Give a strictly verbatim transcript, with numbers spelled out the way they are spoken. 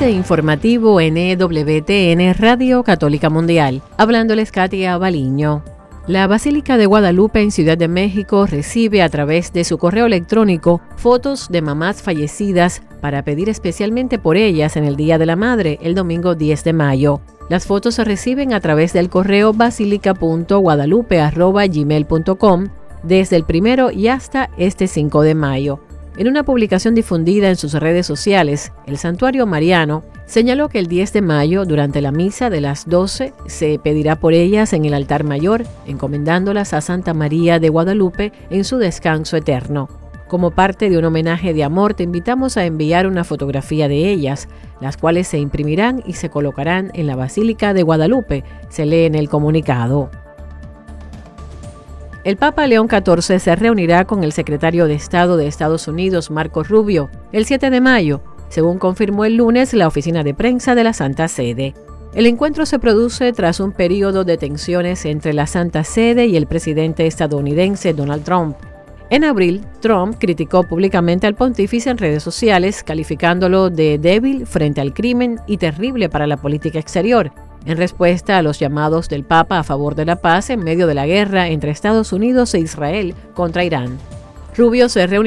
Avance informativo N W T N Radio Católica Mundial. Hablándoles Katia Baliño. La Basílica de Guadalupe en Ciudad de México recibe a través de su correo electrónico fotos de mamás fallecidas para pedir especialmente por ellas en el Día de la Madre, el domingo diez de mayo. Las fotos se reciben a través del correo basilica punto guadalupe arroba gmail punto com desde el primero y hasta este cinco de mayo. En una publicación difundida en sus redes sociales, el Santuario Mariano señaló que el diez de mayo, durante la misa de las doce, se pedirá por ellas en el altar mayor, encomendándolas a Santa María de Guadalupe en su descanso eterno. Como parte de un homenaje de amor, te invitamos a enviar una fotografía de ellas, las cuales se imprimirán y se colocarán en la Basílica de Guadalupe, se lee en el comunicado. El Papa León catorce se reunirá con el secretario de Estado de Estados Unidos, Marco Rubio, el siete de mayo, según confirmó el lunes la oficina de prensa de la Santa Sede. El encuentro se produce tras un periodo de tensiones entre la Santa Sede y el presidente estadounidense Donald Trump. En abril, Trump criticó públicamente al pontífice en redes sociales, calificándolo de débil frente al crimen y terrible para la política exterior, en respuesta a los llamados del Papa a favor de la paz en medio de la guerra entre Estados Unidos e Israel contra Irán. Rubio se reunió